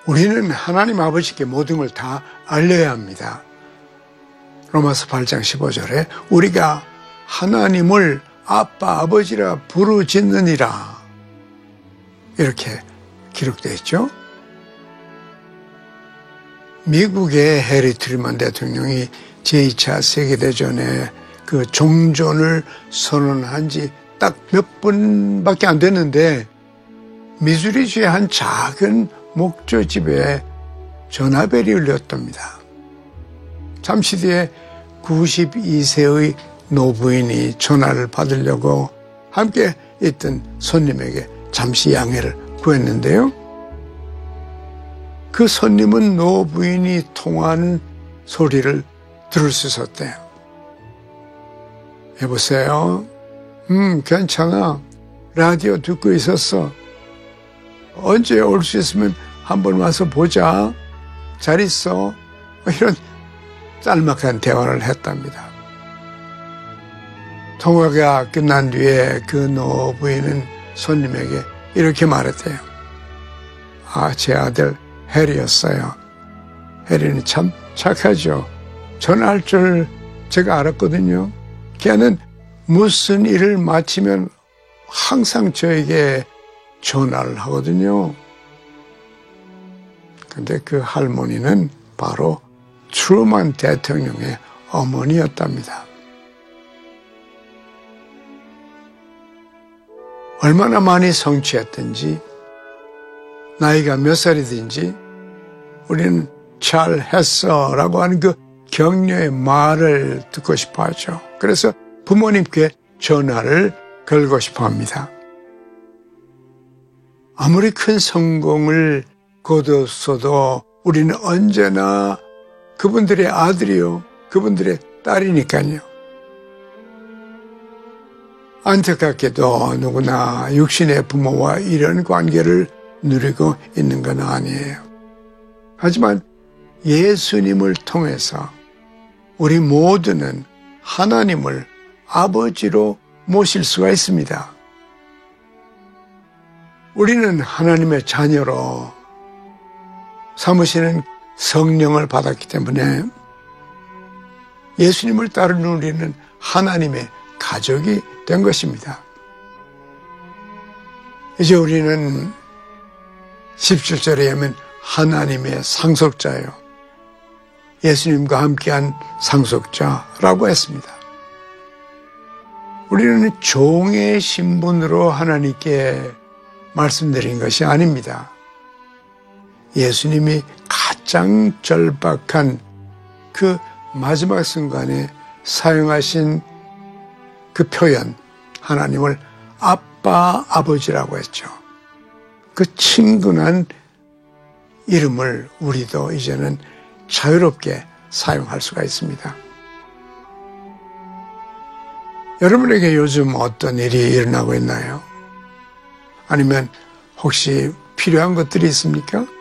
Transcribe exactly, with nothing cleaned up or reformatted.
우리는 하나님 아버지께 모든 걸 다 알려야 합니다. 로마서 팔 장 십오 절에 우리가 하나님을 아빠 아버지라 부르짖느니라 이렇게 기록되어 있죠. 미국의 해리 트루먼 대통령이 제이 차 세계대전에 그 종전을 선언한 지 딱 몇 분밖에 안 됐는데 미주리주의 한 작은 목조집에 전화벨이 울렸답니다. 잠시 뒤에 구십이 세의 노부인이 전화를 받으려고 함께 있던 손님에게 잠시 양해를 구했는데요. 그 손님은 노부인이 통화하는 소리를 들을 수 있었대요. 여보세요? 음, 괜찮아. 라디오 듣고 있었어. 언제 올 수 있으면 한번 와서 보자. 잘 있어. 이런 짤막한 대화를 했답니다. 통화가 끝난 뒤에 그 노부인은 손님에게 이렇게 말했대요. 아, 제 아들 해리였어요. 해리는 참 착하죠. 전화할 줄 제가 알았거든요. 걔는 무슨 일을 마치면 항상 저에게 전화를 하거든요. 근데 그 할머니는 바로 트루먼 대통령의 어머니였답니다. 얼마나 많이 성취했든지 나이가 몇 살이든지 우리는 잘했어 라고 하는 그 격려의 말을 듣고 싶어 하죠. 그래서 부모님께 전화를 걸고 싶어 합니다. 아무리 큰 성공을 거뒀어도 우리는 언제나 그분들의 아들이요, 그분들의 딸이니까요. 안타깝게도 누구나 육신의 부모와 이런 관계를 누리고 있는 건 아니에요. 하지만 예수님을 통해서 우리 모두는 하나님을 아버지로 모실 수가 있습니다. 우리는 하나님의 자녀로 삼으시는 성령을 받았기 때문에 예수님을 따르는 우리는 하나님의 가족이 된 것입니다. 이제 우리는 십칠 절에 하면 하나님의 상속자예요. 예수님과 함께한 상속자라고 했습니다. 우리는 종의 신분으로 하나님께 말씀드린 것이 아닙니다. 예수님이 가장 절박한 그 마지막 순간에 사용하신 그 표현, 하나님을 아빠, 아버지라고 했죠. 그 친근한 이름을 우리도 이제는 자유롭게 사용할 수가 있습니다. 여러분에게 요즘 어떤 일이 일어나고 있나요? 아니면 혹시 필요한 것들이 있습니까?